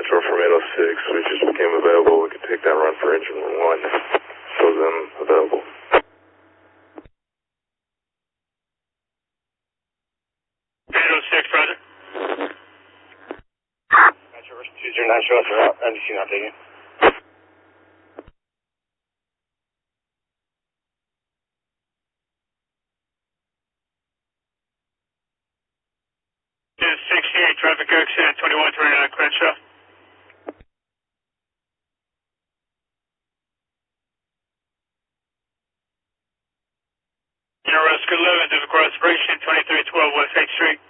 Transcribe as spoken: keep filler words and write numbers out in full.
Metro from eight oh six. We just became available. We could take that run for engine one. Shows them available. eight oh six, brother. Metro version two zero nine, show us out. M D C not taking. sixty-eight, traffic accident, twenty-one twenty-nine, Crenshaw. Oscar eleven, to the cross operation, twenty-three twelve West eighth Street.